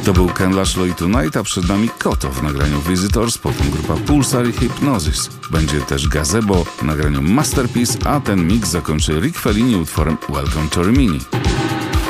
To był Ken Laszlo Tonight, a przed nami Koto w nagraniu Visitors, potem grupa Pulsar i Hypnosis. Będzie też Gazebo w nagraniu Masterpiece, a ten mix zakończy Rick Fellini utworem Welcome to Rimini.